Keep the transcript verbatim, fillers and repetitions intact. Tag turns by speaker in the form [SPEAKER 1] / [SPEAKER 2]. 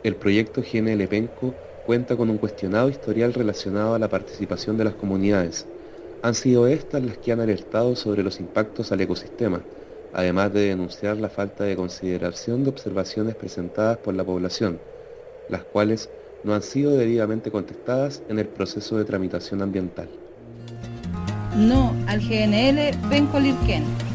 [SPEAKER 1] El proyecto G N L Penco cuenta con un cuestionado historial relacionado a la participación de las comunidades. Han sido estas las que han alertado sobre los impactos al ecosistema, además de denunciar la falta de consideración de observaciones presentadas por la población, las cuales no han sido debidamente contestadas en el proceso de tramitación ambiental.
[SPEAKER 2] No al G N L Penco Lirquén.